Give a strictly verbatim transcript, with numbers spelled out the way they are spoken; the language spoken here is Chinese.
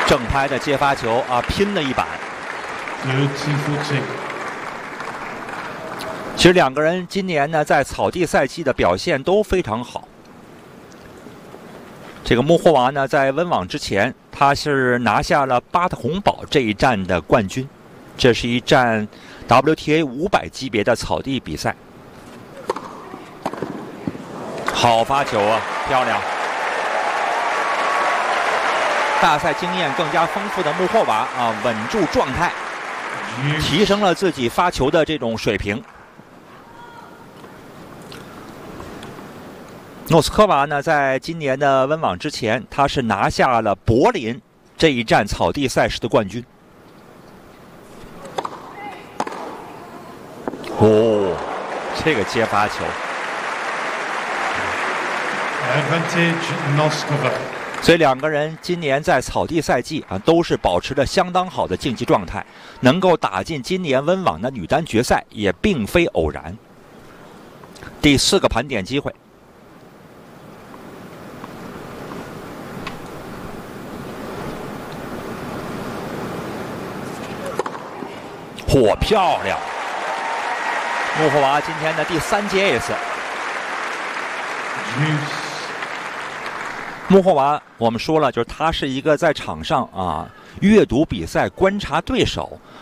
正拍的接发球啊，拼了一板。其实两个人今年呢，在草地赛季的表现都非常好。这个穆霍娃呢，在温网之前，他是拿下了巴特洪堡这一站的冠军。这是一站 W T A 五百级别的草地比赛。好发球啊，漂亮！大赛经验更加丰富的穆霍娃啊，稳住状态，提升了自己发球的这种水平。诺斯科娃呢，在今年的温网之前，他是拿下了柏林这一站草地赛事的冠军。哦，这个接发球。所以两个人今年在草地赛季啊，都是保持着相当好的竞技状态，能够打进今年温网的女单决赛也并非偶然。第四个盘点机会，嚯，漂亮！穆霍娃今天的第三节 ace。穆霍娃，我们说了，就是他是一个在场上啊阅读比赛、观察对手，